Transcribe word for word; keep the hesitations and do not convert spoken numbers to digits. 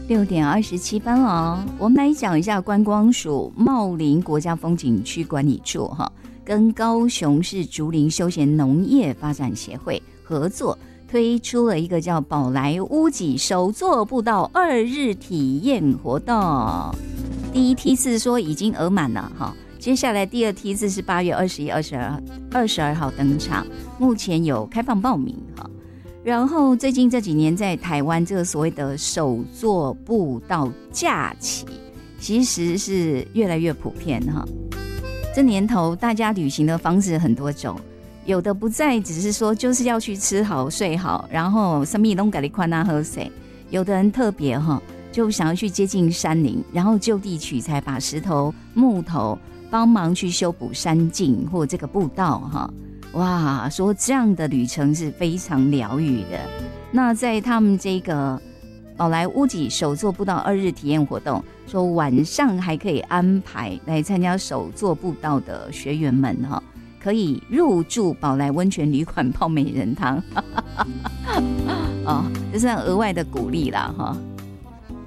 六点二十七分了，我们来讲一下观光署茂林国家风景区管理处哈，跟高雄市竹林休闲农业发展协会合作，推出了一个叫宝来屋脊手作步道二日体验活动。第一梯次说已经额满了哈，接下来第二梯次是八月二十一、二十二、二十二号登场，目前有开放报名哈。然后最近这几年在台湾这个所谓的手作步道假期，其实是越来越普遍哈。这年头大家旅行的方式很多种，有的不再只是说就是要去吃好睡好，然后什么都给你宽啊喝水，有的人特别哈，就想要去接近山林，然后就地取材，把石头木头帮忙去修补山径或这个步道哈。哇，说这样的旅程是非常疗愈的。那在他们这个宝来屋脊手作步道二日体验活动，说晚上还可以安排来参加手作步道的学员们哈，可以入住宝来温泉旅馆泡美人汤，哦，这是额外的鼓励啦哈。